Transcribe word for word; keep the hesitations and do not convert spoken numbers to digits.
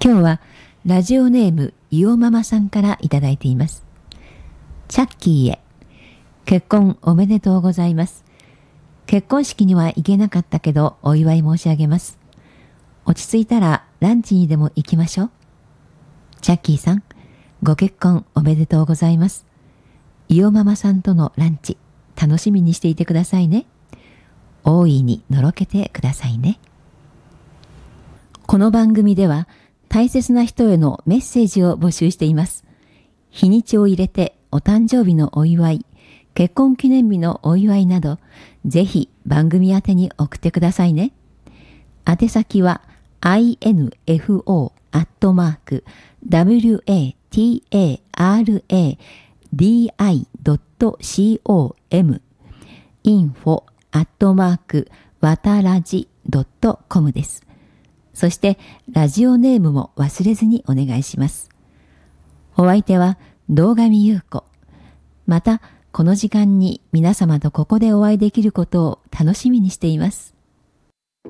今日はラジオネームいおママさんからいただいています。チャッキーへ、結婚おめでとうございます。結婚式には行けなかったけどお祝い申し上げます。落ち着いたらランチにでも行きましょう。チャッキーさん、ご結婚おめでとうございます。いおママさんとのランチ、楽しみにしていてくださいね。大いにのろけてくださいね。この番組では大切な人へのメッセージを募集しています。日にちを入れてお誕生日のお祝い、結婚記念日のお祝いなど、ぜひ番組宛てに送ってくださいね。宛先は アイエヌエフオー アットマーク ダブリューエーティーエーアールエーディーアイ ドット コム インフォ アットマーク わたらじ ドット コム です。そしてラジオネームも忘れずにお願いします。お相手は堂上優子。またこの時間に皆様とここでお会いできることを楽しみにしています。